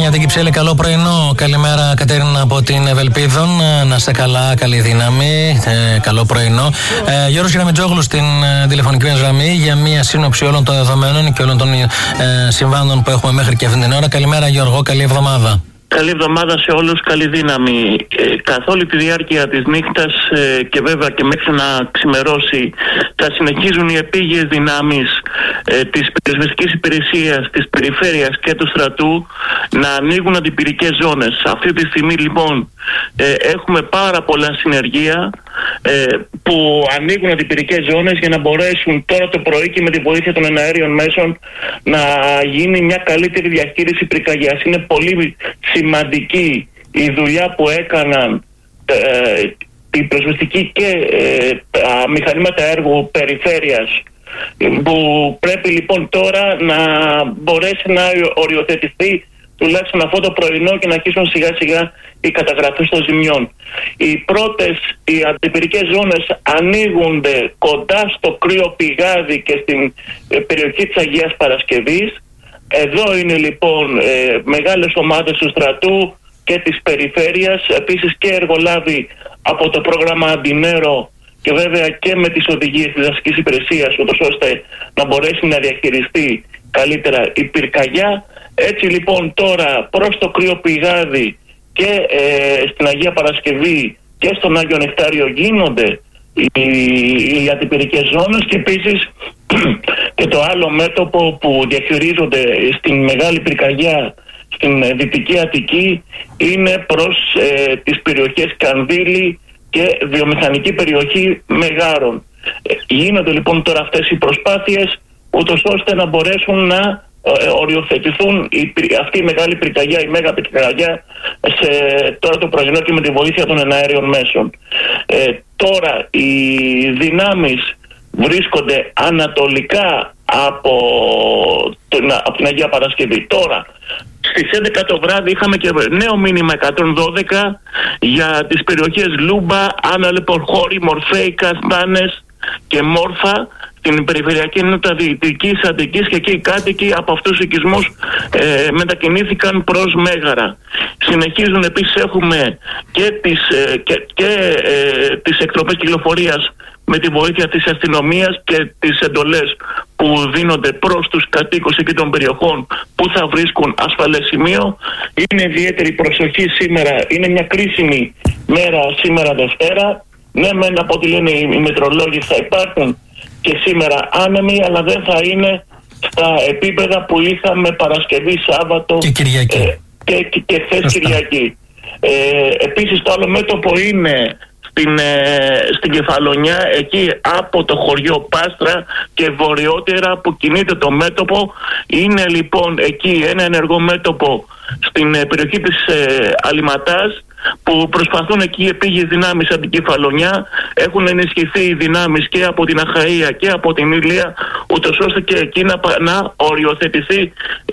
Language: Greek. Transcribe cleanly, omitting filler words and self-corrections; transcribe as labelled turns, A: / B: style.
A: για την Κυψέλη, καλό πρωινό. Καλημέρα, Κατερίνα από την Ευελπίδων. Να είστε καλά, καλή δύναμη. Καλό πρωινό. Γιώργος Γραμμιτζόγλου στην τηλεφωνική μας γραμμή για μια σύνοψη όλων των δεδομένων και όλων των συμβάντων που έχουμε μέχρι και αυτήν την ώρα. Καλημέρα, Γιώργο, καλή εβδομάδα.
B: Καλή εβδομάδα σε όλους, καλή δύναμη. Καθ' όλη τη διάρκεια της νύχτας και βέβαια και μέχρι να ξημερώσει θα συνεχίζουν οι επίγειες δυνάμεις της πυροσβεστικής υπηρεσίας, της περιφέρειας και του στρατού να ανοίγουν αντιπυρικές ζώνες. Αυτή τη στιγμή λοιπόν έχουμε πάρα πολλά συνεργεία που ανοίγουν αντιπυρικές ζώνες για να μπορέσουν τώρα το πρωί και με τη βοήθεια των εναέριων μέσων να γίνει μια καλύτερη διαχείριση πυρκαγιάς. Είναι πολύ σημαντική η δουλειά που έκαναν η πυροσβεστική και μηχανήματα έργου περιφέρειας, που πρέπει λοιπόν τώρα να μπορέσει να οριοθετηθεί τουλάχιστον αυτό το πρωινό και να αρχίσουν σιγά σιγά οι καταγραφές των ζημιών. Οι αντιπυρικές ζώνες ανοίγονται κοντά στο κρύο πηγάδι και στην περιοχή της Αγίας Παρασκευής. Εδώ είναι λοιπόν μεγάλες ομάδες του στρατού και της περιφέρειας, επίσης και εργολάβοι από το πρόγραμμα Αντινέρο και βέβαια και με τις οδηγίες της δασικής υπηρεσίας, ούτως ώστε να μπορέσει να διαχειριστεί καλύτερα η πυρκαγιά. Έτσι λοιπόν τώρα προς το κρύο πηγάδι και στην Αγία Παρασκευή και στον Άγιο Νεκτάριο γίνονται οι αντιπυρικές ζώνες, και επίσης και το άλλο μέτωπο που διαχειρίζονται στην μεγάλη πυρκαγιά στην Δυτική Αττική είναι προς τις περιοχές Κανδύλη και βιομηχανική περιοχή Μεγάρων. Γίνονται λοιπόν τώρα αυτές οι προσπάθειες ούτως ώστε να μπορέσουν να οριοθετηθούν αυτή η μεγάλη πυρκαγιά, η μέγα πυρκαγιά τώρα το πρωινό και με τη βοήθεια των εναέριων μέσων. Τώρα οι δυνάμεις βρίσκονται ανατολικά από την Αγία Παρασκευή. Τώρα στις 11 το βράδυ είχαμε και νέο μήνυμα 112 για τις περιοχές Λούμπα, Άναλεπορχώρη, Μορφέη, Καστάνες και Μόρφα στην περιφερειακή ενότητα Δυτικής Αττικής, και εκεί οι κάτοικοι από αυτούς τους οικισμούς μετακινήθηκαν προς Μέγαρα. Συνεχίζουν επίσης, έχουμε και τις εκτροπές κυκλοφορίας με τη βοήθεια της αστυνομίας και τις εντολές που δίνονται προς τους κατοίκους εκεί των περιοχών που θα βρίσκουν ασφαλές σημείο. Είναι ιδιαίτερη προσοχή σήμερα, είναι μια κρίσιμη μέρα σήμερα Δευτέρα. Ναι, μεν από ό,τι λένε οι μετρολόγοι θα υπάρχουν και σήμερα άνεμοι, αλλά δεν θα είναι στα επίπεδα που είχαμε Παρασκευή, Σάββατο
A: και Κυριακή
B: και χθες Κυριακή. Επίσης το άλλο μέτωπο είναι στην Κεφαλονιά, εκεί από το χωριό Πάστρα και βορειότερα που κινείται το μέτωπο. Είναι λοιπόν εκεί ένα ενεργό μέτωπο στην περιοχή της Αλυματάς, που προσπαθούν εκεί οι επίγειες δυνάμεις από την Κεφαλονιά. Έχουν ενισχυθεί οι δυνάμεις και από την Αχαΐα και από την Ήλια, ούτως ώστε και εκεί να οριοθετηθεί